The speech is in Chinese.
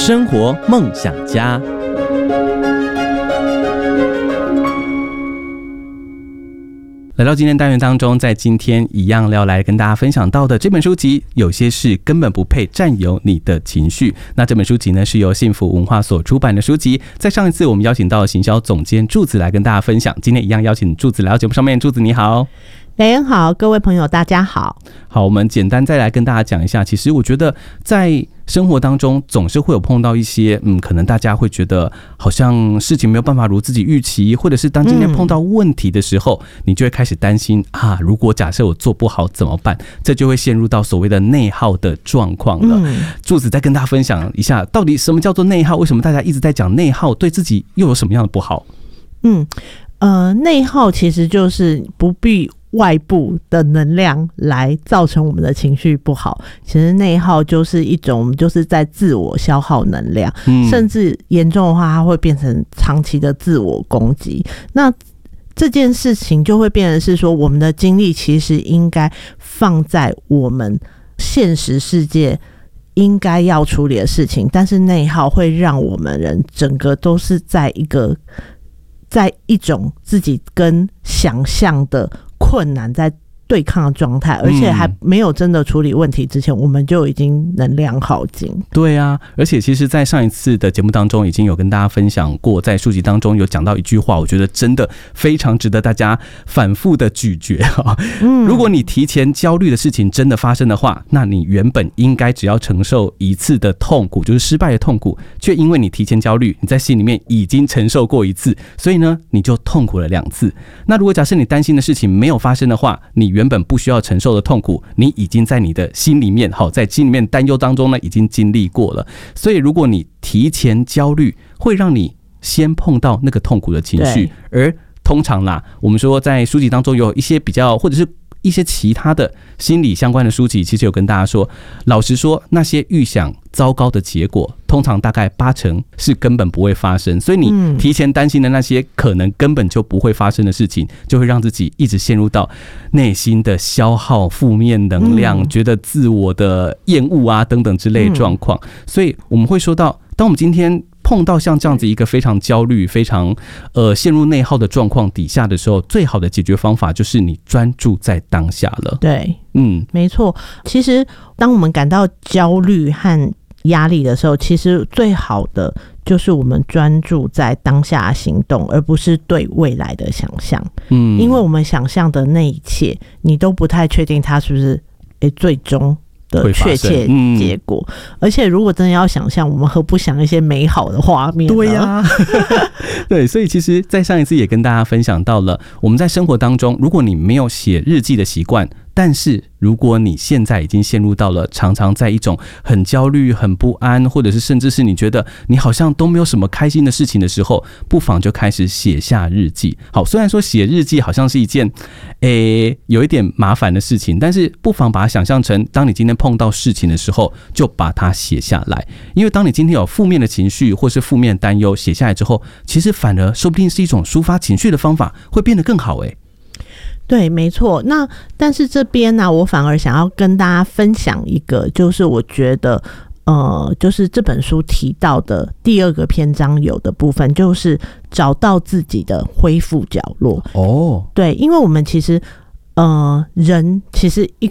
生活梦想家。来到今天单元当中，在今天一样要来跟大家分享到的这本书籍，有些事根本不配占有你的情绪。那这本书籍呢，是由幸福文化所出版的书籍。在上一次我们邀请到行销总监柱子来跟大家分享，今天一样邀请柱子来到节目上面。柱子你好。 雷恩好，各位朋友大家好。 好，我们简单再来跟大家讲一下，其实我觉得在生活当中总是会有碰到一些可能大家会觉得好像事情没有办法如自己预期，或者是当今天碰到问题的时候，你就会开始担心啊，如果假设我做不好怎么办？这就会陷入到所谓的内耗的状况了。柱子再跟大家分享一下，到底什么叫做内耗？为什么大家一直在讲内耗，对自己又有什么样的不好？ 内耗其实就是不必外部的能量来造成我们的情绪不好，其实内耗就是一种就是在自我消耗能量，甚至严重的话它会变成长期的自我攻击。那这件事情就会变成是说，我们的精力其实应该放在我们现实世界应该要处理的事情，但是内耗会让我们人整个都是在一种自己跟想象的困难在对抗的状态，而且还没有真的处理问题之前，我们就已经能量耗尽。 对啊，而且其实在上一次的节目当中已经有跟大家分享过，在书籍当中有讲到一句话，我觉得真的非常值得大家反复的咀嚼。如果你提前焦虑的事情真的发生的话，那你原本应该只要承受一次的痛苦，就是失败的痛苦，却因为你提前焦虑，你在心里面已经承受过一次，所以呢你就痛苦了2次。那如果假设你担心的事情没有发生的话，你原本不需要承受的痛苦，你已经在你的心里面，在心里面担忧当中呢，已经经历过了。所以如果你提前焦虑，会让你先碰到那个痛苦的情绪，而通常啦，我们说在书籍当中有一些比较，或者是一些其他的心理相关的书籍，其实有跟大家说，老实说，那些预想糟糕的结果，通常大概80%是根本不会发生。所以你提前担心的那些可能根本就不会发生的事情，就会让自己一直陷入到内心的消耗、负面能量，觉得自我的厌恶啊等等之类的状况。所以我们会说到，当我们今天碰到像这样子一个非常焦虑、非常陷入内耗的状况底下的时候，最好的解决方法就是你专注在当下了。 对，没错。其实当我们感到焦虑和压力的时候，其实最好的就是我们专注在当下的行动，而不是对未来的想象。因为我们想象的那一切，你都不太确定它是不是最终的确切结果。而且如果真的要想象，我们何不想一些美好的画面呢？ 对呀，对，所以其实在上一次也跟大家分享到了，我们在生活当中，如果你没有写日记的习惯，但是如果你现在已经陷入到了常常在一种很焦虑、很不安，或者是甚至是你觉得你好像都没有什么开心的事情的时候，不妨就开始写下日记。好，虽然说写日记好像是一件有一点麻烦的事情，但是不妨把它想象成，当你今天碰到事情的时候，就把它写下来。因为当你今天有负面的情绪或是负面的担忧写下来之后，其实反而说不定是一种抒发情绪的方法，会变得更好。 对，没错。那但是这边呢，我反而想要跟大家分享一个，就是我觉得就是这本书提到的第2个篇章有的部分，就是找到自己的恢复角落。对，因为我们其实人其实一